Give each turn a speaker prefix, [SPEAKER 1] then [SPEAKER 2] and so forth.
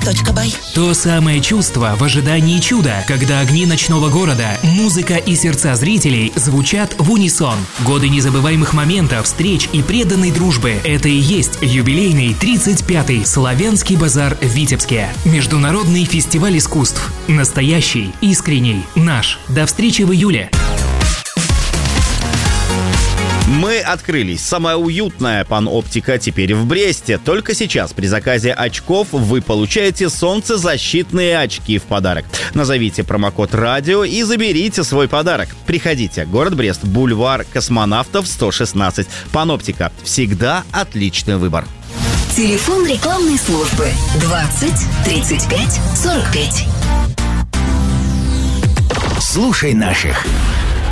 [SPEAKER 1] Optica.by.
[SPEAKER 2] То самое чувство в ожидании чуда, когда огни ночного города, музыка и сердца зрителей звучат в унисон. Годы незабываемых моментов, встреч и преданной дружбы. Это и есть юбилейный 35-й Славянский базар в Витебске. Международный фестиваль искусств. Настоящий, искренний, наш. До встречи в июле.
[SPEAKER 3] Мы открылись. Самая уютная паноптика теперь в Бресте. Только сейчас при заказе очков вы получаете солнцезащитные очки в подарок. Назовите промокод «Радио» и заберите свой подарок. Приходите. Город Брест, бульвар Космонавтов, 116. Паноптика. Всегда отличный выбор.
[SPEAKER 1] Телефон рекламной службы 20 35 45.
[SPEAKER 4] Слушай наших.